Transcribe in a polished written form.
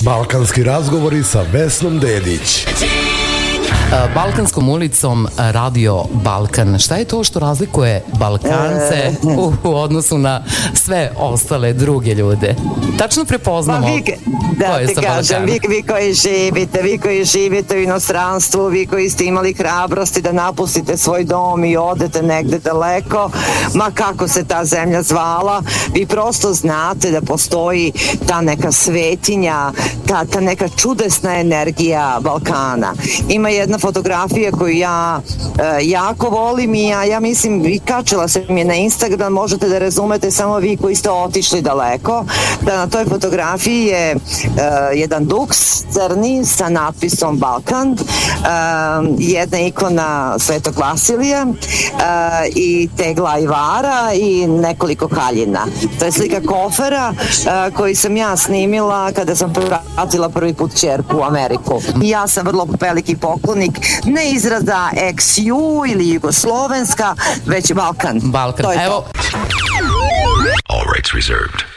Balkanski razgovori sa Vesnom Dedić. Balkanskom ulicom Radio Balkan. Šta je to što razlikuje Balkance u odnosu na sve ostale druge ljude? Tačno prepoznamo da ti kažem, vi koji živite u inostranstvu, vi koji ste imali hrabrosti da napustite svoj dom i odete negde daleko, ma kako se ta zemlja zvala, vi prosto znate da postoji ta neka svetinja, ta neka čudesna energija Balkana. Ima jedna fotografija koju ja jako volim i ja mislim, i kačila se mi je na Instagram, možete da razumete samo vi koji ste otišli daleko, da na toj fotografiji je jedan duks crni sa natpisom Balkan, jedna ikona Svetog Vasilija i tegla Ajvara i nekoliko haljina. To je slika kofera koji sam ja snimila kada sam pratila prvi put ćerku u Ameriku. Ja sam vrlo veliki poklonik ne izraza ex-ju ili jugoslovenska, već Balkan. Balkan. To je Evo. to. All rights reserved.